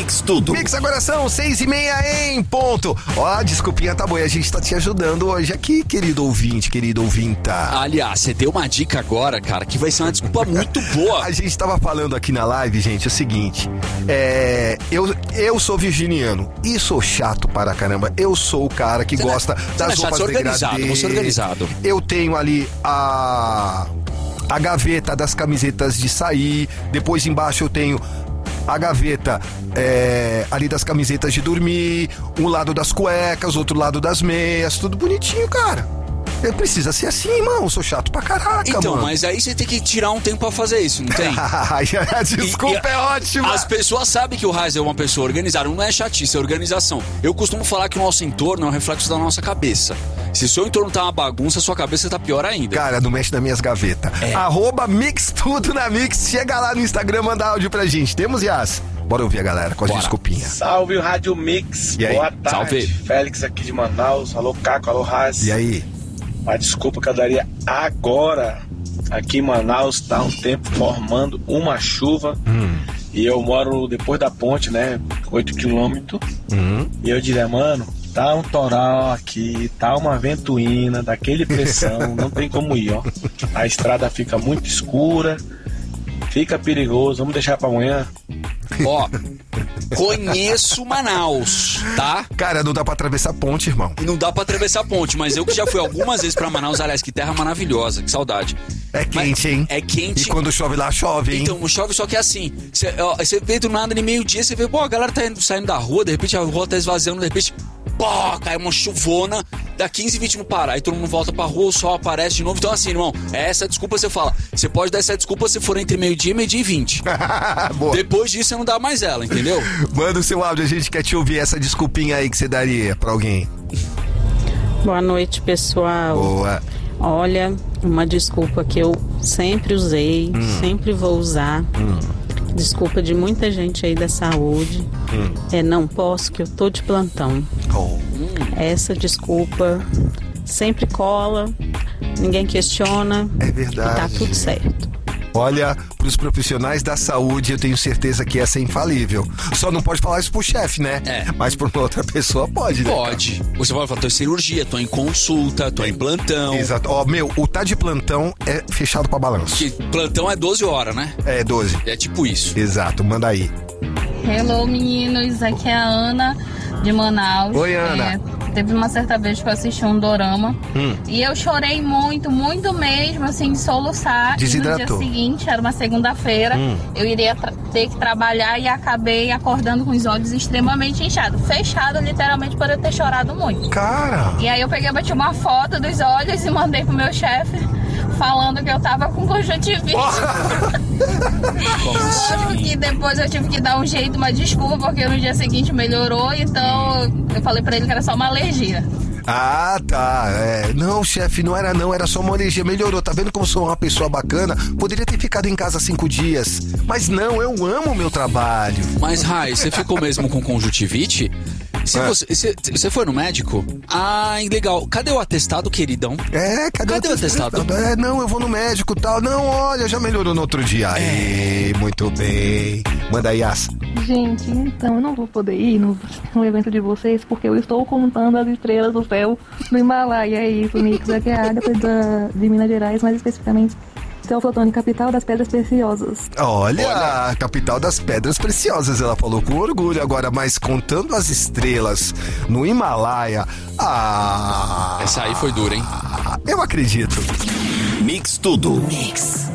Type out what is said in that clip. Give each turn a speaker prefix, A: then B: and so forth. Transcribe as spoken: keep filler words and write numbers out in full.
A: Mix Tudo.
B: Mix, agora são seis e meia em ponto. Ó, a desculpinha tá boa. A gente tá te ajudando hoje aqui, querido ouvinte, querido ouvinta.
C: Aliás, você deu uma dica agora, cara, que vai ser uma desculpa muito boa.
B: A gente tava falando aqui na live, gente, é o seguinte. É, eu, eu sou virginiano e sou chato para caramba. Eu sou o cara que
C: você
B: gosta
C: não,
B: das
C: você
B: roupas
C: é organizado,
B: degradê.
C: você é organizado.
B: Eu tenho ali a... a gaveta das camisetas de sair. Depois embaixo eu tenho a gaveta é, ali das camisetas de dormir, um lado das cuecas, outro lado das meias, tudo bonitinho, cara. Eu precisa ser assim, irmão. Eu sou chato pra caraca,
C: então,
B: mano.
C: Mas aí você tem que tirar um tempo pra fazer isso, não tem?
B: A desculpa
C: E- e-
B: é ótima.
C: As pessoas sabem que o Raiz é uma pessoa organizada. Não é chatice, é organização. Eu costumo falar que o nosso entorno é um reflexo da nossa cabeça. Se o seu entorno tá uma bagunça, a sua cabeça tá pior ainda.
B: Cara, não mexe nas minhas gavetas.
C: É.
B: Arroba Mix Tudo na Mix. Chega lá no Instagram, manda áudio pra gente. Temos, Yas? Bora ouvir a galera com a
C: Bora.
B: desculpinha.
D: Salve o Rádio Mix,
B: E aí?
D: boa tarde.
C: Salve.
D: Félix aqui de Manaus, alô Caco, alô Raz.
B: E aí?
D: A desculpa que eu daria agora, aqui em Manaus tá um tempo formando uma chuva
B: Hum.
D: e eu moro depois da ponte, né, oito quilômetros,
B: Hum.
D: e eu diria, mano, tá um toral aqui, tá uma ventoína, daquele pressão, não tem como ir, ó. A estrada fica muito escura, fica perigoso, vamos deixar pra amanhã.
C: Ó, conheço Manaus, tá?
B: Cara, não dá pra atravessar a ponte, irmão.
C: E não dá pra atravessar a ponte, mas eu que já fui algumas vezes pra Manaus, aliás, que terra maravilhosa, que saudade.
B: É quente, hein?
C: É quente.
B: E quando chove lá, chove, hein?
C: Então, chove, só que é assim, você, ó, você vê do nada, de meio-dia, você vê, pô, a galera tá indo, saindo da rua, de repente a rua tá esvaziando, de repente, pô, cai uma chuvona, dá quinze, vinte minutos parar, aí todo mundo volta pra rua, o sol aparece de novo. Então, assim, irmão, é essa desculpa você fala. Você pode dar essa desculpa se for entre meio-dia e meio-dia e vinte.
B: Boa.
C: Depois disso, você não dá mais ela, entendeu?
B: Manda o seu áudio, a gente quer te ouvir essa desculpinha aí que você daria pra alguém.
E: Boa noite, pessoal.
B: Boa.
E: Olha, uma desculpa que eu sempre usei,
B: Hum.
E: sempre vou usar.
B: Hum.
E: Desculpa de muita gente aí da saúde.
B: Hum.
E: É não posso que eu tô de plantão.
B: Oh.
E: Essa desculpa sempre cola, ninguém questiona.
B: É
E: E
B: verdade.
E: tá tudo certo.
B: Olha, pros profissionais da saúde, eu tenho certeza que essa é infalível. Só não pode falar isso pro chefe, né?
C: É.
B: Mas por uma outra pessoa pode, né?
C: Pode. Você pode falar, tô em cirurgia, tô em consulta, tô em plantão.
B: Exato. Ó, meu, o tá de plantão é fechado pra balanço.
C: Que plantão é doze horas, né?
B: É, doze.
C: É tipo isso.
B: Exato, manda aí.
F: Hello, meninos. Aqui é a Ana, de Manaus.
B: Oi, Ana.
F: É, teve uma certa vez que eu assisti um dorama
B: Hum.
F: e eu chorei muito, muito mesmo, assim, de soluçar.
B: Desidratou.
F: E no dia seguinte, era uma segunda-feira,
B: Hum.
F: eu iria tra- ter que trabalhar e acabei acordando com os olhos extremamente inchados. Fechado, literalmente, por eu ter chorado muito.
B: Cara!
F: E aí eu peguei, bati uma foto dos olhos e mandei pro meu chefe, falando que eu tava com conjuntivite. Lógico que depois eu tive que dar um jeito, uma desculpa, porque no dia seguinte melhorou, então eu falei pra ele que era só uma alergia.
B: Ah, tá. É. Não, chefe, não era não, era só uma alergia. Melhorou. Tá vendo como sou uma pessoa bacana? Poderia ter ficado em casa cinco dias. Mas não, eu amo o meu trabalho.
C: Mas, Rai, você ficou mesmo com conjuntivite? Se
B: É.
C: você, você, você foi no médico? Ah, legal. Cadê o atestado, queridão?
B: É, cadê,
C: Cadê o atestado?
B: É, não, eu vou no médico e tal. Não, olha, já melhorou no outro dia. Aê, muito bem. Manda aí, Yas.
G: Gente, então eu não vou poder ir no, no evento de vocês porque eu estou contando as estrelas do céu no Himalaia. É isso, Mix. Aqui é a Agatha da, de Minas Gerais, mais especificamente Teoflotone, capital das pedras preciosas.
B: Olha,
C: Olha.
B: a capital das pedras preciosas, ela falou com orgulho agora, mas contando as estrelas no Himalaia, ah...
C: Essa aí foi dura, hein?
B: Eu acredito.
A: Mix Tudo.
C: Mix.